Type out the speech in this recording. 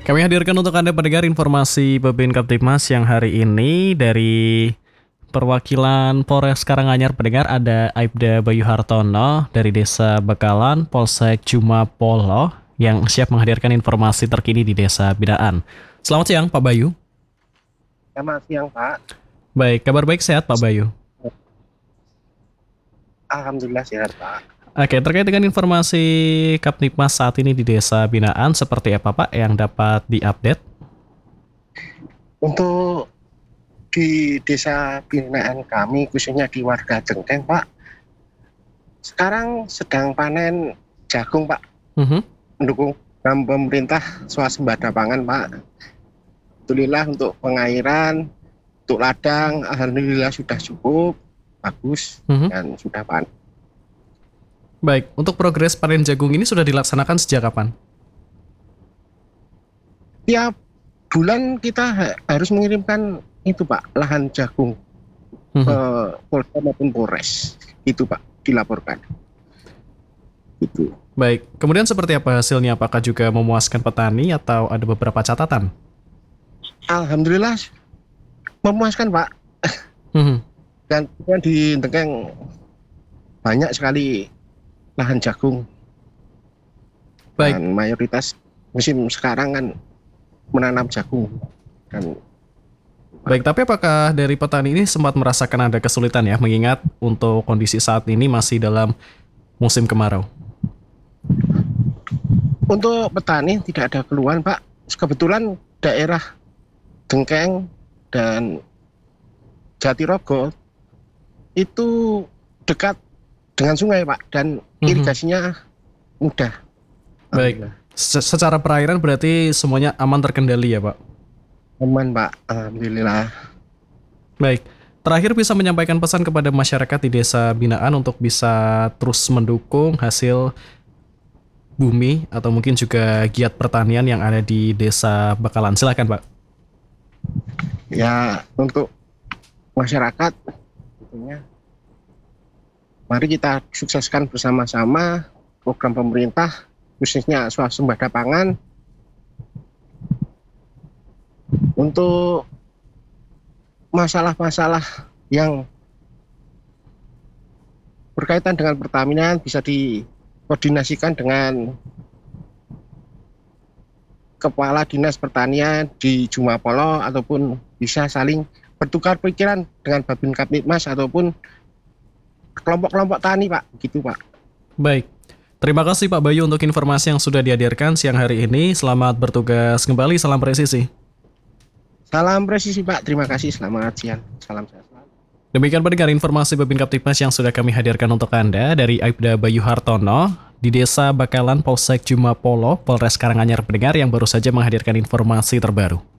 Kami hadirkan untuk Anda pendengar informasi Babin Kaptipmas yang hari ini dari perwakilan Polres Karanganyar. Pendengar ada Aibda Bayu Hartono dari Desa Bakalan, Polsek Jumapolo yang siap menghadirkan informasi terkini di Desa Binaan. Selamat siang Pak Bayu. Selamat siang Pak. Baik, kabar baik sehat Pak Bayu? Alhamdulillah sehat Pak. Oke, terkait dengan informasi Kaptipmas saat ini di Desa Binaan, seperti apa Pak yang dapat diupdate? Untuk di Desa Binaan kami, khususnya di warga Jengkeng Pak, sekarang sedang panen jagung Pak, mendukung program pemerintah swasembada pangan Pak. Alhamdulillah untuk pengairan, untuk ladang, alhamdulillah sudah cukup, bagus, dan sudah panen. Baik, untuk progres panen jagung ini sudah dilaksanakan sejak kapan? Tiap bulan kita harus mengirimkan itu Pak, lahan jagung ke Polda maupun Polres, itu Pak, dilaporkan. Itu. Baik, kemudian seperti apa hasilnya? Apakah juga memuaskan petani atau ada beberapa catatan? Alhamdulillah memuaskan Pak. Dan di Jengkeng banyak sekali lahan jagung. Baik. Dan mayoritas musim sekarang kan menanam jagung. Baik, tapi apakah dari petani ini sempat merasakan ada kesulitan ya, mengingat untuk kondisi saat ini masih dalam musim kemarau? Untuk petani tidak ada keluhan Pak. Kebetulan daerah Jengkeng dan Jatirogo itu dekat dengan sungai Pak, dan irigasinya mudah. Baik, secara perairan berarti semuanya aman terkendali ya Pak? Aman Pak, alhamdulillah. Baik, terakhir bisa menyampaikan pesan kepada masyarakat di Desa Binaan untuk bisa terus mendukung hasil bumi atau mungkin juga giat pertanian yang ada di Desa Bakalan. Silakan Pak. Ya, untuk masyarakat tentunya mari kita sukseskan bersama-sama program pemerintah, khususnya swasembada pangan, untuk masalah-masalah yang berkaitan dengan pertanian bisa dikoordinasikan dengan Kepala Dinas Pertanian di Jumapolo, ataupun bisa saling bertukar pikiran dengan Babin Kaptipmas ataupun kelompok-kelompok tani Pak, gitu Pak. Baik, terima kasih Pak Bayu untuk informasi yang sudah dihadirkan siang hari ini. Selamat bertugas kembali, salam presisi. Salam presisi Pak, terima kasih, selamat siang, salam sehat. Demikian pendengar informasi Babin Kaptipmas yang sudah kami hadirkan untuk Anda dari Aibda Bayu Hartono di Desa Bakalan, Polsek Jumapolo, Polres Karanganyar. Pendengar yang baru saja menghadirkan informasi terbaru.